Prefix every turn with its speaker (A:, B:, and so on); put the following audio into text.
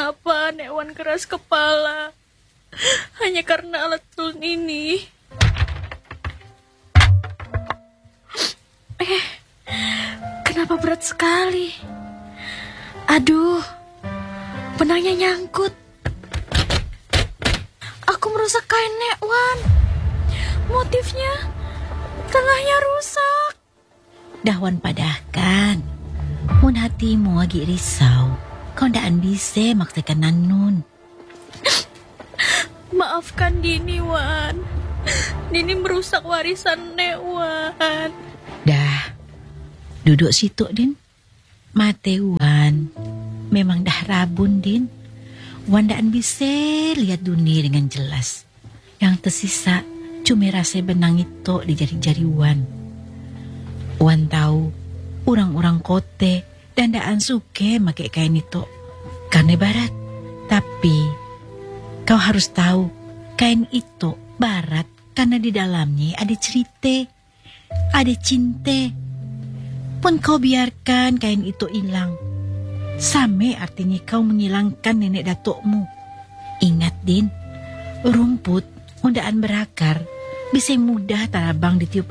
A: Kenapa Nek Wan keras kepala? Hanya karena alat ulun ini. Kenapa berat sekali? Aduh, benangnya nyangkut. Aku merusak kain Nek Wan. Motifnya tengahnya rusak.
B: Dahwan padahkan. Mun hatimu lagi risau, kau ndaan bisa maksakan Nanun.
A: Maafkan Dini, Wan. Dini merusak warisan Nek Wan.
B: Dah, duduk situ, Din. Mate Wan, memang dah rabun, Din. Wan ndaan bisa lihat dunia dengan jelas. Yang tersisa cuma rasa benang itu di jari-jari Wan. Wan tahu orang-orang kote dan ndaan suke make kain itu karena barat. Tapi kau harus tahu kain itu barat karena di dalamnya ada cerita, ada cinta. Pun kau biarkan kain itu hilang, sama artinya kau menghilangkan nenek datukmu. Ingat, Din, rumput mudaan berakar bisa mudah tarabang ditiup